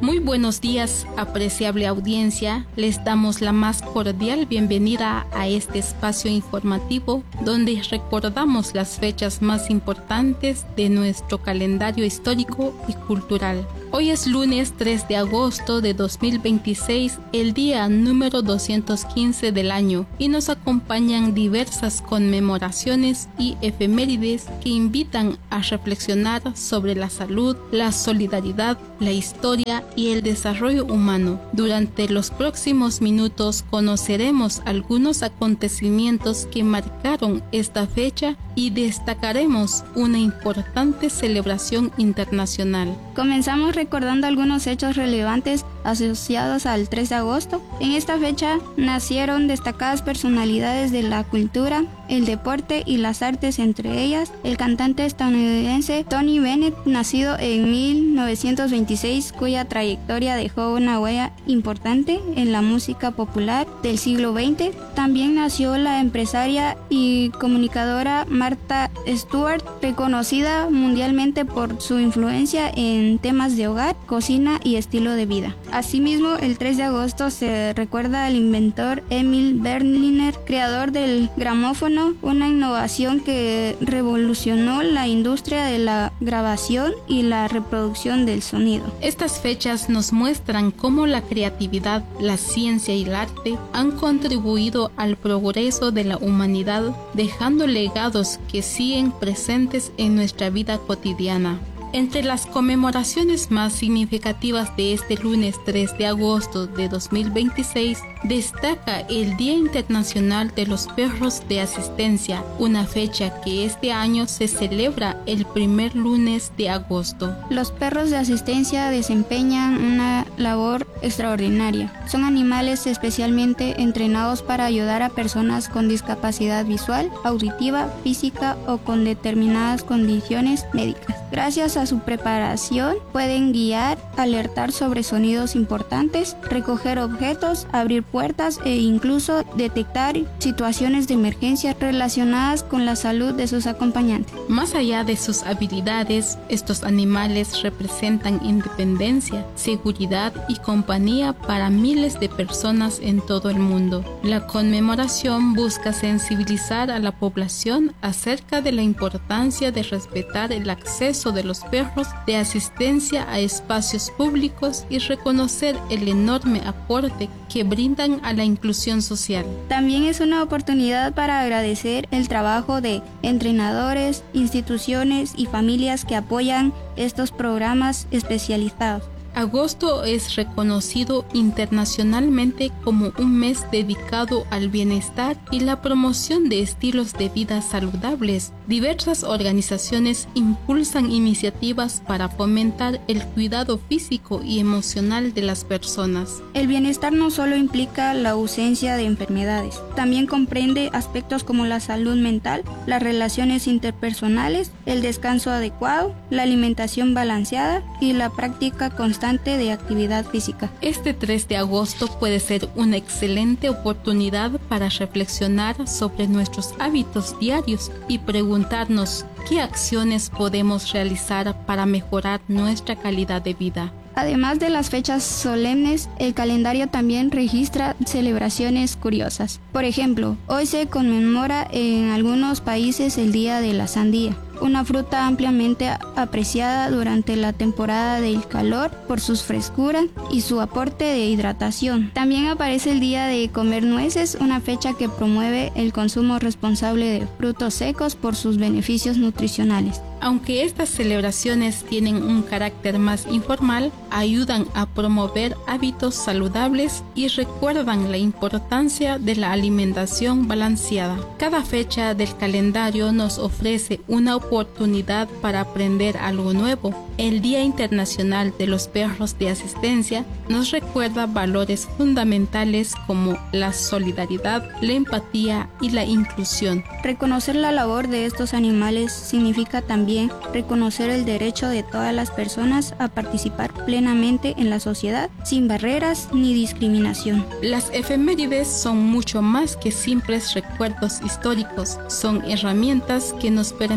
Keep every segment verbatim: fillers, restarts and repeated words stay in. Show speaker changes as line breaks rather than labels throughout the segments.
Muy buenos días, apreciable audiencia. Les damos la más cordial bienvenida a este espacio informativo donde recordamos las fechas más importantes de nuestro calendario histórico y cultural. Hoy es lunes tres de agosto de dos mil veintiséis, el día número doscientos quince del año, y nos acompañan diversas conmemoraciones y efemérides que invitan a reflexionar sobre la salud, la solidaridad, la historia y el desarrollo humano. Durante los próximos minutos conoceremos algunos acontecimientos que marcaron esta fecha y destacaremos una importante celebración internacional.
Comenzamos recordando algunos hechos relevantes asociados al tres de agosto. En esta fecha nacieron destacadas personalidades de la cultura, el deporte y las artes, entre ellas el cantante estadounidense Tony Bennett, nacido en mil novecientos veintiséis, cuya trayectoria dejó una huella importante en la música popular del siglo veinte. También nació la empresaria y comunicadora Martha Stewart, reconocida mundialmente por su influencia en temas de hogar, cocina y estilo de vida. Asimismo, el tres de agosto se recuerda al inventor Emil Berliner, creador del gramófono, una innovación que revolucionó la industria de la grabación y la reproducción del sonido.
Estas fechas nos muestran cómo la creatividad, la ciencia y el arte han contribuido al progreso de la humanidad, dejando legados que siguen presentes en nuestra vida cotidiana. Entre las conmemoraciones más significativas de este lunes tres de agosto de dos mil veintiséis, destaca el Día Internacional de los Perros de Asistencia, una fecha que este año se celebra el primer lunes de agosto.
Los perros de asistencia desempeñan una labor extraordinaria. Son animales especialmente entrenados para ayudar a personas con discapacidad visual, auditiva, física o con determinadas condiciones médicas. Gracias a su preparación pueden guiar, alertar sobre sonidos importantes, recoger objetos, abrir puertas e incluso detectar situaciones de emergencia relacionadas con la salud de sus acompañantes.
Más allá de sus habilidades, estos animales representan independencia, seguridad y compañía para miles de personas en todo el mundo. La conmemoración busca sensibilizar a la población acerca de la importancia de respetar el acceso de los perros de asistencia a espacios públicos y reconocer el enorme aporte que brindan a la inclusión social.
También es una oportunidad para agradecer el trabajo de entrenadores, instituciones y familias que apoyan estos programas especializados.
Agosto es reconocido internacionalmente como un mes dedicado al bienestar y la promoción de estilos de vida saludables. Diversas organizaciones impulsan iniciativas para fomentar el cuidado físico y emocional de las personas.
El bienestar no solo implica la ausencia de enfermedades, también comprende aspectos como la salud mental, las relaciones interpersonales, el descanso adecuado, la alimentación balanceada y la práctica constante de actividad física.
Este tres de agosto puede ser una excelente oportunidad para reflexionar sobre nuestros hábitos diarios y preguntarnos qué acciones podemos realizar para mejorar nuestra calidad de vida.
Además de las fechas solemnes, el calendario también registra celebraciones curiosas. Por ejemplo, hoy se conmemora en algunos países el Día de la Sandía, una fruta ampliamente apreciada durante la temporada del calor por su frescura y su aporte de hidratación. También aparece el Día de Comer Nueces, una fecha que promueve el consumo responsable de frutos secos por sus beneficios nutricionales.
Aunque estas celebraciones tienen un carácter más informal, ayudan a promover hábitos saludables y recuerdan la importancia de la alimentación balanceada. Cada fecha del calendario nos ofrece una oportunidad para aprender algo nuevo. El Día Internacional de los Perros de Asistencia nos recuerda valores fundamentales como la solidaridad, la empatía y la inclusión.
Reconocer la labor de estos animales significa también reconocer el derecho de todas las personas a participar plenamente en la sociedad, sin barreras ni discriminación.
Las efemérides son mucho más que simples recuerdos históricos, son herramientas que nos permiten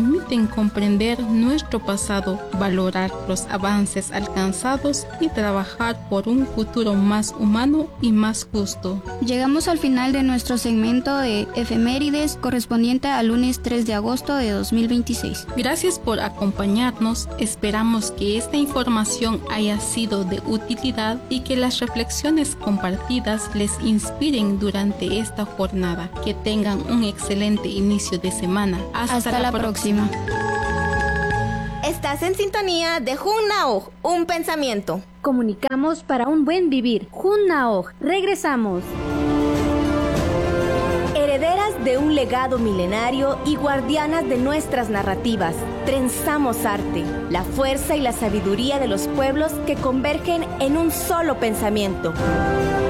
en comprender nuestro pasado, valorar los avances alcanzados y trabajar por un futuro más humano y más justo.
Llegamos al final de nuestro segmento de efemérides correspondiente al lunes tres de agosto de dos mil veintiséis.
Gracias por acompañarnos. Esperamos que esta información haya sido de utilidad y que las reflexiones compartidas les inspiren durante esta jornada. Que tengan un excelente inicio de semana. Hasta,
Hasta la,
la
próxima.
próxima.
Estás en sintonía de Junnaoj, un pensamiento.
Comunicamos para un buen vivir. Junnaoj, regresamos. Herederas de un legado milenario y guardianas de nuestras narrativas, trenzamos arte, la fuerza y la sabiduría de los pueblos que convergen en un solo pensamiento.